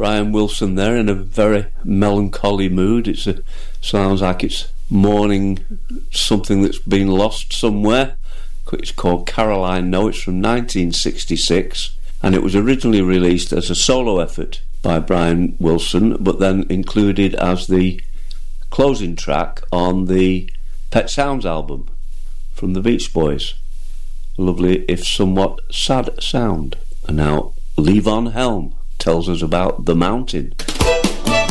Brian Wilson there in a very melancholy mood. It sounds like it's mourning something that's been lost somewhere. It's called Caroline No. It's from 1966, and it was originally released as a solo effort by Brian Wilson, but then included as the closing track on the Pet Sounds album from the Beach Boys. A lovely, if somewhat sad sound. And now Levon Helm tells us about The Mountain.